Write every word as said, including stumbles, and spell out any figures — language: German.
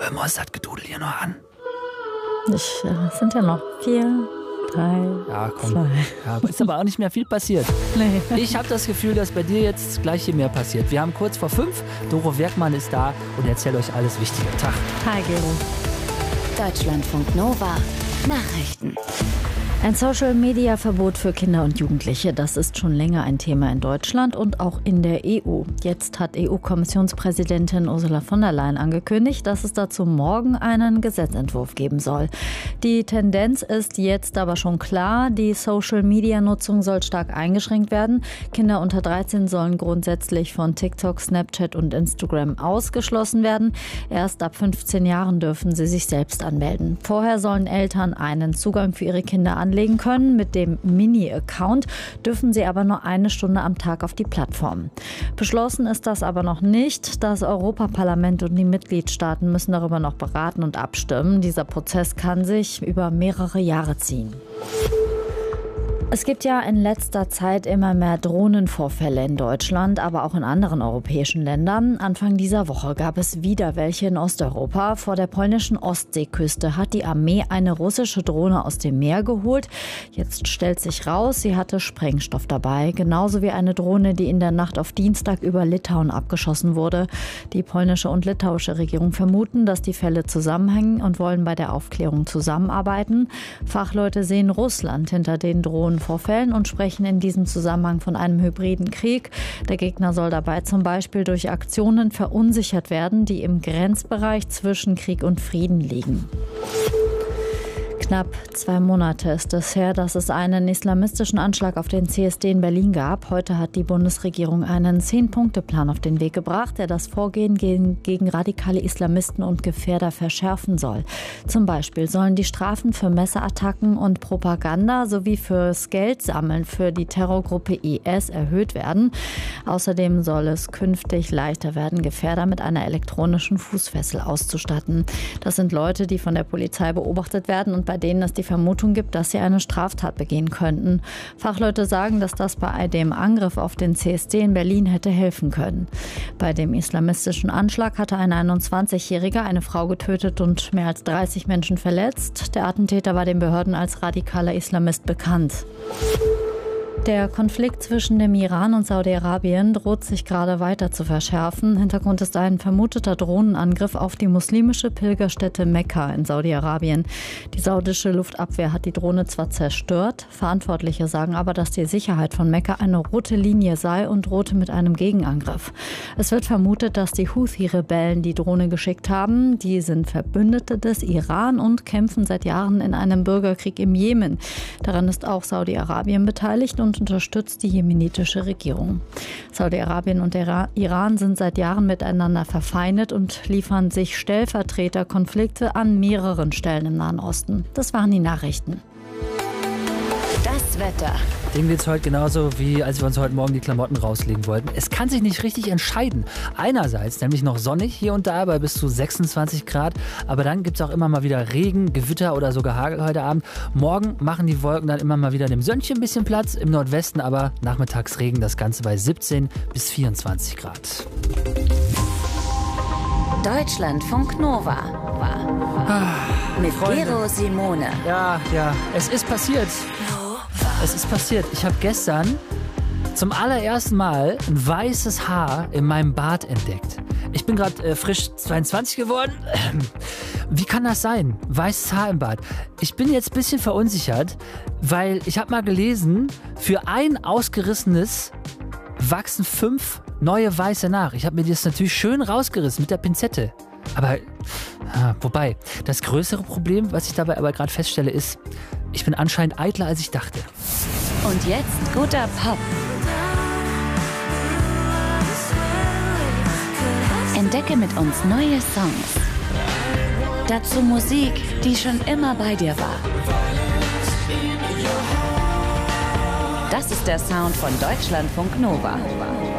hören wir uns das Gedudel hier noch an. Ich, äh, sind ja noch vier, drei, ja, komm. zwei. Ja, ist aber auch nicht mehr viel passiert. Nee. Ich habe das Gefühl, dass bei dir jetzt gleich hier mehr passiert. Wir haben kurz vor fünf, Doro Werkmann ist da und erzählt euch alles Wichtige. Tag. Hi, Gero. Deutschlandfunk Nova Nachrichten. Ein Social-Media-Verbot für Kinder und Jugendliche, das ist schon länger ein Thema in Deutschland und auch in der E U. Jetzt hat E U-Kommissionspräsidentin Ursula von der Leyen angekündigt, dass es dazu morgen einen Gesetzentwurf geben soll. Die Tendenz ist jetzt aber schon klar, die Social-Media-Nutzung soll stark eingeschränkt werden. Kinder unter dreizehn sollen grundsätzlich von TikTok, Snapchat und Instagram ausgeschlossen werden. Erst ab fünfzehn Jahren dürfen sie sich selbst anmelden. Vorher sollen Eltern einen Zugang für ihre Kinder anlegen können. Mit dem Mini-Account dürfen sie aber nur eine Stunde am Tag auf die Plattform. Beschlossen ist das aber noch nicht. Das Europaparlament und die Mitgliedstaaten müssen darüber noch beraten und abstimmen. Dieser Prozess kann sich über mehrere Jahre ziehen. Es gibt ja in letzter Zeit immer mehr Drohnenvorfälle in Deutschland, aber auch in anderen europäischen Ländern. Anfang dieser Woche gab es wieder welche in Osteuropa. Vor der polnischen Ostseeküste hat die Armee eine russische Drohne aus dem Meer geholt. Jetzt stellt sich raus, sie hatte Sprengstoff dabei. Genauso wie eine Drohne, die in der Nacht auf Dienstag über Litauen abgeschossen wurde. Die polnische und litauische Regierung vermuten, dass die Fälle zusammenhängen und wollen bei der Aufklärung zusammenarbeiten. Fachleute sehen Russland hinter den Drohnen Vorfällen und sprechen in diesem Zusammenhang von einem hybriden Krieg. Der Gegner soll dabei zum Beispiel durch Aktionen verunsichert werden, die im Grenzbereich zwischen Krieg und Frieden liegen. Knapp zwei Monate ist es her, dass es einen islamistischen Anschlag auf den C S D in Berlin gab. Heute hat die Bundesregierung einen Zehn-Punkte-Plan auf den Weg gebracht, der das Vorgehen gegen, gegen radikale Islamisten und Gefährder verschärfen soll. Zum Beispiel sollen die Strafen für Messerattacken und Propaganda sowie fürs Geldsammeln für die Terrorgruppe I S erhöht werden. Außerdem soll es künftig leichter werden, Gefährder mit einer elektronischen Fußfessel auszustatten. Das sind Leute, die von der Polizei beobachtet werden und bei denen es die Vermutung gibt, dass sie eine Straftat begehen könnten. Fachleute sagen, dass das bei dem Angriff auf den C S D in Berlin hätte helfen können. Bei dem islamistischen Anschlag hatte ein einundzwanzigjähriger eine Frau getötet und mehr als dreißig Menschen verletzt. Der Attentäter war den Behörden als radikaler Islamist bekannt. Der Konflikt zwischen dem Iran und Saudi-Arabien droht sich gerade weiter zu verschärfen. Hintergrund ist ein vermuteter Drohnenangriff auf die muslimische Pilgerstätte Mekka in Saudi-Arabien. Die saudische Luftabwehr hat die Drohne zwar zerstört, Verantwortliche sagen aber, dass die Sicherheit von Mekka eine rote Linie sei und drohte mit einem Gegenangriff. Es wird vermutet, dass die Houthi-Rebellen die Drohne geschickt haben. Die sind Verbündete des Iran und kämpfen seit Jahren in einem Bürgerkrieg im Jemen. Daran ist auch Saudi-Arabien beteiligt und unterstützt die jemenitische Regierung. Saudi-Arabien und der Iran sind seit Jahren miteinander verfeindet und liefern sich Stellvertreterkonflikte an mehreren Stellen im Nahen Osten. Das waren die Nachrichten. Das Wetter. Dem geht's heute genauso, wie als wir uns heute Morgen die Klamotten rauslegen wollten. Es kann sich nicht richtig entscheiden. Einerseits nämlich noch sonnig hier und da bei bis zu sechsundzwanzig Grad. Aber dann gibt's auch immer mal wieder Regen, Gewitter oder sogar Hagel heute Abend. Morgen machen die Wolken dann immer mal wieder dem Sönnchen ein bisschen Platz. Im Nordwesten aber nachmittags Regen, das Ganze bei siebzehn bis vierundzwanzig Grad. Deutschlandfunk Nova. Ah, Mit Freunde. Gero Simone. Ja, ja, es ist passiert. Es ist passiert. Ich habe gestern zum allerersten Mal ein weißes Haar in meinem Bart entdeckt. Ich bin gerade äh, frisch zweiundzwanzig geworden. Wie kann das sein? Weißes Haar im Bart. Ich bin jetzt ein bisschen verunsichert, weil ich habe mal gelesen, für ein ausgerissenes wachsen fünf neue weiße nach. Ich habe mir das natürlich schön rausgerissen mit der Pinzette. Aber, ah, wobei, das größere Problem, was ich dabei aber gerade feststelle, ist, ich bin anscheinend eitler, als ich dachte. Und jetzt guter Pop. Entdecke mit uns neue Songs. Dazu Musik, die schon immer bei dir war. Das ist der Sound von Deutschlandfunk Nova.